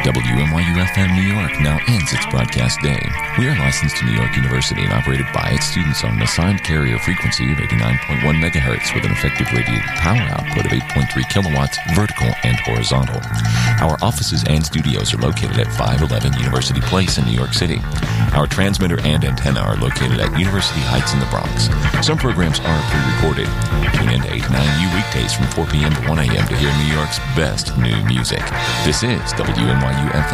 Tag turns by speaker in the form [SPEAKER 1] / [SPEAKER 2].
[SPEAKER 1] WNYU-FM New York now ends its broadcast day. We are licensed to New York University and operated by its students on an assigned carrier frequency of 89.1 megahertz with an effective radiated power output of 8.3 kilowatts, vertical and horizontal. Our offices and studios are located at 511 University Place in New York City. Our transmitter and antenna are located at University Heights in the Bronx. Some programs are pre-recorded. Tune in to 8 to 9U weekdays from 4 p.m. to 1 a.m. to hear New York's best new music. This is WNYU-FM